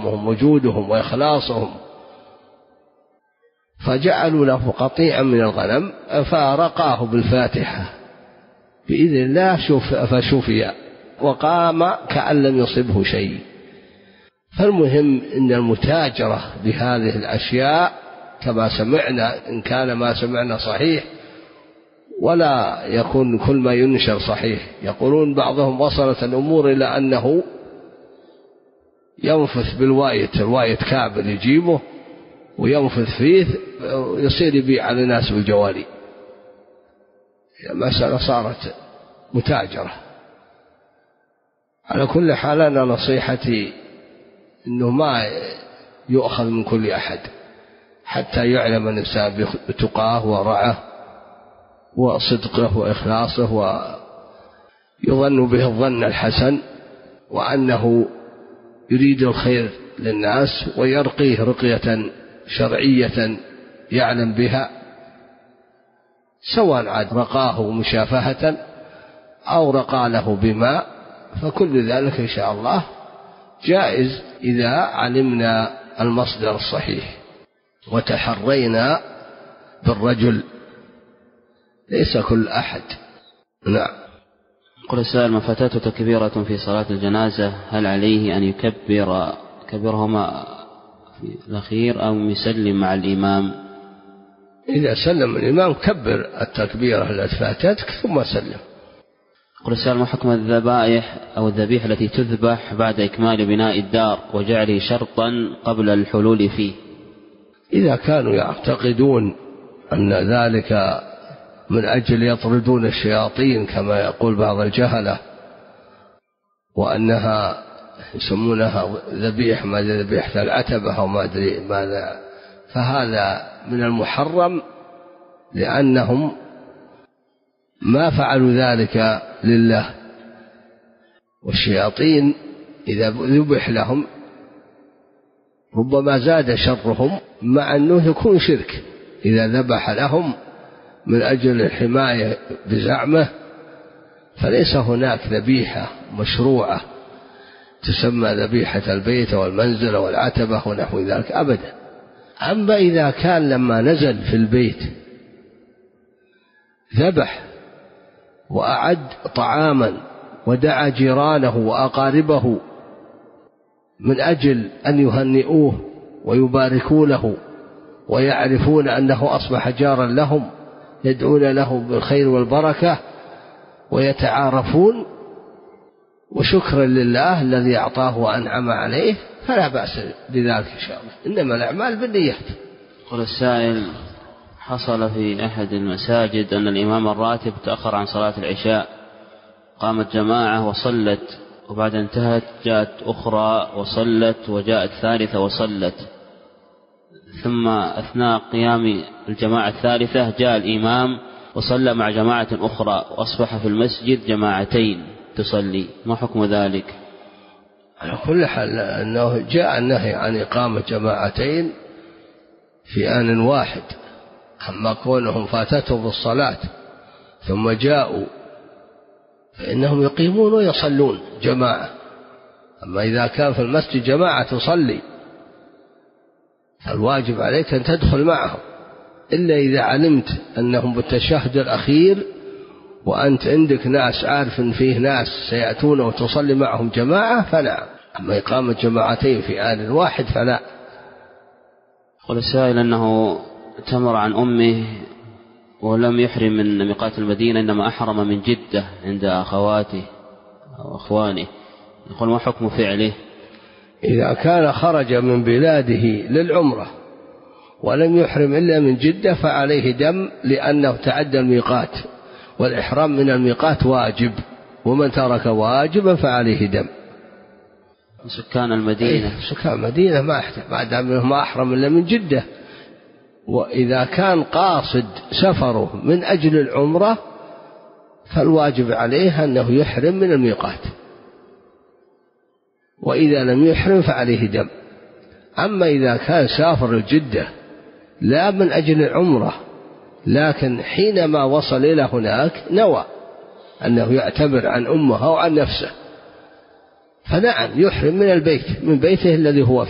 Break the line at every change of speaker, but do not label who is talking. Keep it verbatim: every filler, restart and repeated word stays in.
إكرامهم وجودهم وإخلاصهم، فجعلوا له قطيعا من الغنم فرقاه بالفاتحة بإذن الله فشفي وقام كأن لم يصبه شيء. فالمهم إن المتاجرة بهذه الأشياء كما سمعنا، إن كان ما سمعنا صحيح ولا يكون كل ما ينشر صحيح. يقولون بعضهم وصلت الأمور إلى أنه ينفث بالوايت، الوايت كابل يجيبه وينفث فيه يصير يبيع على الناس بالجوالي. المسألة صارت متاجرة. على كل حال أنا نصيحتي إنه ما يؤخذ من كل أحد حتى يعلم الإنسان بتقاه ورعه وصدقه وإخلاصه ويظن به الظن الحسن، وأنه يريد الخير للناس ويرقيه رقية شرعية يعلم بها، سواء عاد رقاه مشافهة أو رقى له بماء، فكل ذلك إن شاء الله جائز إذا علمنا المصدر الصحيح وتحرينا بالرجل، ليس كل أحد. نعم.
قل السائل: من فاتته تكبيرة في صلاة الجنازة هل عليه أن يكبر كبرهما في الأخير أو يسلم مع الإمام؟
إذا سلم الإمام كبر التكبيرة التي فاتتك ثم سلم.
قل السائل: ما حكم الذبائح أو الذبيحة التي تذبح بعد إكمال بناء الدار وجعله شرطا قبل الحلول فيه؟
إذا كانوا يعتقدون أن ذلك من أجل يطردون الشياطين كما يقول بعض الجهلة، وأنها يسمونها ذبيح ما ذبيحة العتبة أو ما أدري ماذا، فهذا من المحرم، لأنهم ما فعلوا ذلك لله، والشياطين إذا ذبح لهم ربما زاد شرهم، مع أنه يكون شرك. إذا ذبح لهم من أجل الحماية بزعمه فليس هناك ذبيحة مشروعة تسمى ذبيحة البيت والمنزل والعتبة ونحو ذلك أبدا. أما إذا كان لما نزل في البيت ذبح وأعد طعاما ودعا جيرانه وأقاربه من أجل أن يهنئوه ويباركوا له ويعرفون أنه أصبح جارا لهم، يدعون له بالخير والبركة ويتعارفون، وشكرا لله الذي أعطاه وأنعم عليه، فلا بأس بذلك إن شاء الله، إنما الأعمال بالنيات.
قل السائل: حصل في أحد المساجد أن الإمام الراتب تأخر عن صلاة العشاء، قامت جماعة وصلت، وبعد انتهت جاءت أخرى وصلت، وجاءت ثالثة وصلت، ثم أثناء قيام الجماعة الثالثة جاء الإمام وصلى مع جماعة أخرى، وأصبح في المسجد جماعتين تصلي، ما حكم ذلك؟
على كل حال أنه جاء النهي عن إقامة جماعتين في آن واحد، أما كونهم فاتتهم الصلاة ثم جاءوا فإنهم يقيمون ويصلون جماعة. أما إذا كان في المسجد جماعة تصلي فالواجب عليك أن تدخل معهم، إلا إذا علمت أنهم بالتشهد الأخير وأنت عندك ناس عارف أن فيه ناس سيأتون وتصلي معهم جماعة فلا، أما إقامة جماعتين في آن واحد فلا.
قل السائل أنه تمر عن أمه ولم يحرم من ميقات المدينة، إنما أحرم من جدة عند أخواته أو أخوانه، يقول ما حكم فعله؟
إذا كان خرج من بلاده للعمرة ولم يحرم إلا من جدة فعليه دم، لأنه تعدى الميقات، والإحرام من الميقات واجب، ومن ترك واجبا فعليه دم.
سكان المدينة
أيه سكان المدينة ما يحتاج، ما دام ما أحرم إلا من جدة. وإذا كان قاصد سفره من أجل العمرة فالواجب عليه أنه يحرم من الميقات، وإذا لم يحرم فعليه دم. أما إذا كان سافر الجدة لا من أجل العمرة، لكن حينما وصل إلى هناك نوى أنه يعتبر عن أمه أو عن نفسه، فنعم يحرم من البيت، من بيته الذي هو فيه.